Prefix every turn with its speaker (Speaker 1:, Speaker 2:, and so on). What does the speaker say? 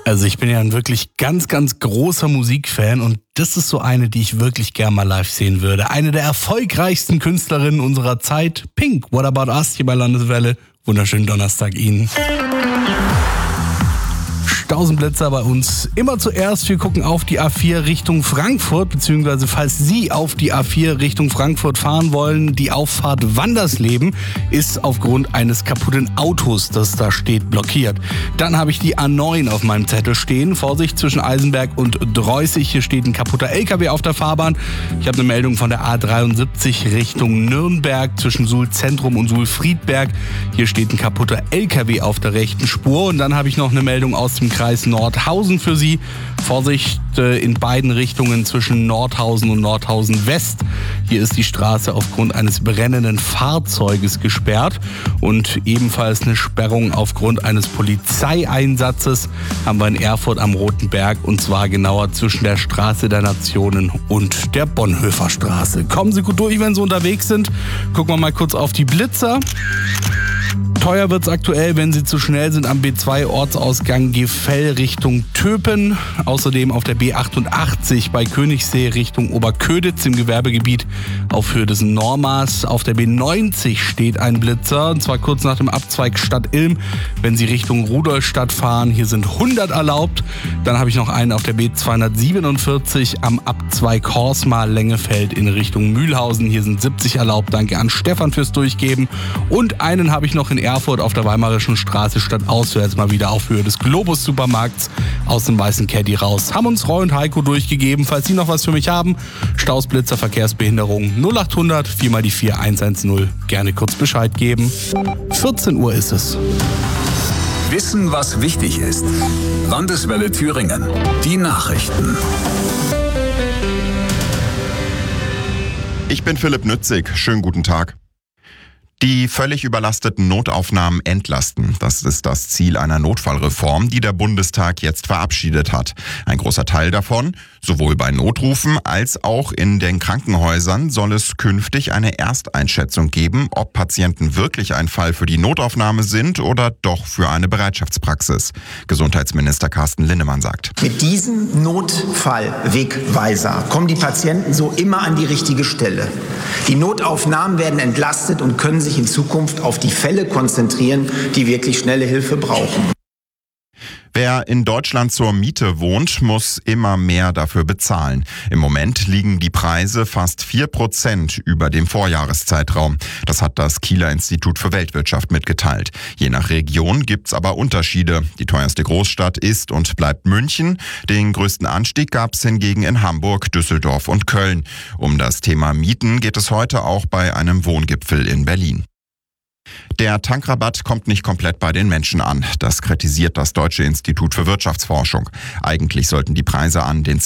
Speaker 1: Also ich bin ja ein wirklich ganz, ganz großer Musikfan und das ist so eine, die ich wirklich gern mal live sehen würde. Eine der erfolgreichsten Künstlerinnen unserer Zeit, Pink. What About Us hier bei Landeswelle. Wunderschönen Donnerstag Ihnen. Stausenblitzer bei uns immer zuerst. Wir gucken auf die A4 Richtung Frankfurt, beziehungsweise falls Sie auf die A4 Richtung Frankfurt fahren wollen, die Auffahrt Wandersleben ist aufgrund eines kaputten Autos, das da steht, blockiert. Dann habe ich die A9 auf meinem Zettel stehen. Vorsicht zwischen Eisenberg und Dreußig. Hier steht ein kaputter LKW auf der Fahrbahn. Ich habe eine Meldung von der A73 Richtung Nürnberg zwischen Suhl Zentrum und Suhl Friedberg. Hier steht ein kaputter LKW auf der rechten Spur. Und dann habe ich noch eine Meldung aus dem Kreis Nordhausen für Sie. Vorsicht in beiden Richtungen zwischen Nordhausen und Nordhausen West. Hier ist die Straße aufgrund eines brennenden Fahrzeuges gesperrt. Und ebenfalls eine Sperrung aufgrund eines Polizeieinsatzes haben wir in Erfurt am Roten Berg. Und zwar genauer zwischen der Straße der Nationen und der Bonhoeffer Straße. Kommen Sie gut durch, wenn Sie unterwegs sind. Gucken wir mal kurz auf die Blitzer. Teuer wird's aktuell, wenn Sie zu schnell sind am B2 Ortsausgang Gefell Richtung Töpen. Außerdem auf der B88 bei Königssee Richtung Oberköditz im Gewerbegebiet auf Höhe des Normas. Auf der B90 steht ein Blitzer, und zwar kurz nach dem Abzweig Stadt Ilm, wenn Sie Richtung Rudolstadt fahren. Hier sind 100 erlaubt. Dann habe ich noch einen auf der B247 am Abzweig Horsmal-Lengefeld in Richtung Mühlhausen. Hier sind 70 erlaubt. Danke an Stefan fürs Durchgeben. Und einen habe ich noch in Erfurt auf der Weimarischen Straße stadtauswärts mal wieder auf Höhe des Globus-Supermarkts aus dem weißen Caddy raus. Haben uns Roy und Heiko durchgegeben. Falls Sie noch was für mich haben, Staus, Blitzer, Verkehrsbehinderung 0800 4 mal die 4 110. Gerne kurz Bescheid geben. 14 Uhr ist es.
Speaker 2: Wissen, was wichtig ist. Landeswelle Thüringen. Die Nachrichten.
Speaker 3: Ich bin Philipp Nützig. Schönen guten Tag. Die völlig überlasteten Notaufnahmen entlasten. Das ist das Ziel einer Notfallreform, die der Bundestag jetzt verabschiedet hat. Ein großer Teil davon, sowohl bei Notrufen als auch in den Krankenhäusern, soll es künftig eine Ersteinschätzung geben, ob Patienten wirklich ein Fall für die Notaufnahme sind oder doch für eine Bereitschaftspraxis. Gesundheitsminister Carsten Linnemann sagt:
Speaker 4: Mit diesem Notfallwegweiser kommen die Patienten so immer an die richtige Stelle. Die Notaufnahmen werden entlastet und können sich in Zukunft auf die Fälle konzentrieren, die wirklich schnelle Hilfe brauchen.
Speaker 3: Wer in Deutschland zur Miete wohnt, muss immer mehr dafür bezahlen. Im Moment liegen die Preise fast 4% über dem Vorjahreszeitraum. Das hat das Kieler Institut für Weltwirtschaft mitgeteilt. Je nach Region gibt's aber Unterschiede. Die teuerste Großstadt ist und bleibt München. Den größten Anstieg gab's hingegen in Hamburg, Düsseldorf und Köln. Um das Thema Mieten geht es heute auch bei einem Wohngipfel in Berlin. Der Tankrabatt kommt nicht komplett bei den Menschen an. Das kritisiert das Deutsche Institut für Wirtschaftsforschung. Eigentlich sollten die Preise an den